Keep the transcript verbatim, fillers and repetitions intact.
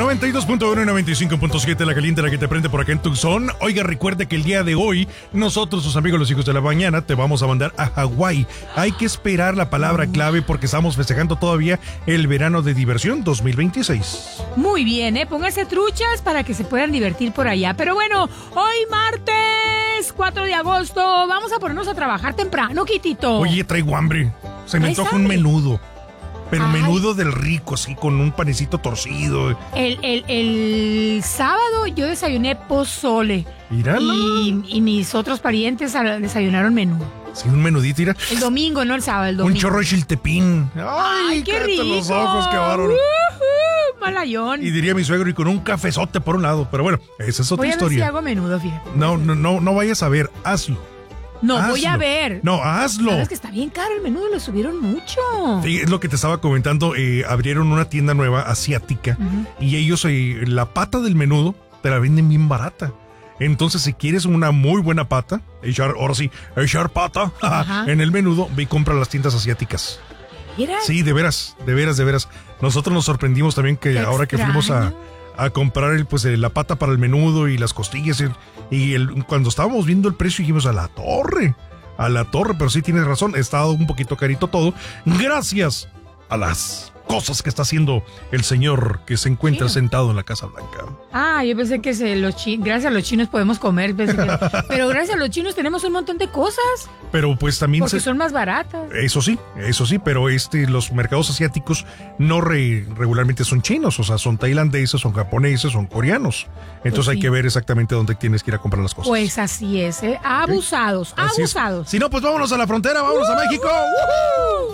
noventa y dos punto uno y noventa y cinco punto siete, la caliente, la que te prende por acá en Tucson. Oiga, recuerde que el día de hoy, nosotros, sus amigos los hijos de la mañana, te vamos a mandar a Hawái. Hay que esperar la palabra clave porque estamos festejando todavía el verano de diversión dos mil veintiséis. Muy bien, ¿eh? Pónganse truchas para que se puedan divertir por allá. Pero bueno, hoy martes cuatro de agosto, vamos a ponernos a trabajar temprano, Quitito. Oye, traigo hambre. Se me antoja un menudo. Pero Ay. menudo del rico, así, con un panecito torcido. El, el, el sábado yo desayuné pozole. Míralo. Y, y mis otros parientes desayunaron menudo. Sí, un menudito, mira. El domingo, no el sábado, el domingo. Un chorro de chiltepín. Ay, Ay qué rico. Los ojos, qué bárbaro. Uh-huh, malayón. Y diría mi suegro, y con un cafezote por un lado. Pero bueno, esa es otra Voy a historia. Ver si hago menudo, fíjate. No, no, no, no vayas a ver, hazlo. No, hazlo. voy a ver. No, hazlo. Sabes que está bien caro el menudo, lo subieron mucho. Sí, es lo que te estaba comentando. Eh, abrieron una tienda nueva asiática uh-huh. y ellos, eh, la pata del menudo, te la venden bien barata. Entonces, si quieres una muy buena pata, echar, ahora sí, echar pata en el menudo, ve y compra las tiendas asiáticas. ¿Mira? Sí, de veras, de veras, de veras. Nosotros nos sorprendimos también que Qué ahora extraño. que fuimos a, a comprar el, pues, la pata para el menudo y las costillas. Y, y el, cuando estábamos viendo el precio dijimos, a la torre, a la torre. Pero sí tienes razón, está un poquito carito todo. Gracias a las cosas que está haciendo el señor que se encuentra sí. sentado en la Casa Blanca. Ah, yo pensé que se, los chi- gracias a los chinos podemos comer. Que, pero gracias a los chinos tenemos un montón de cosas. Pero pues también... Porque se, son más baratas. Eso sí, eso sí, pero este los mercados asiáticos no re, regularmente son chinos, o sea, son tailandeses, son japoneses, son coreanos. Entonces pues sí. hay que ver exactamente dónde tienes que ir a comprar las cosas. Pues así es, ¿eh? Abusados, ¿Okay? abusados. Si no, pues vámonos a la frontera, vámonos uh-huh. a México. ¡Uh-huh!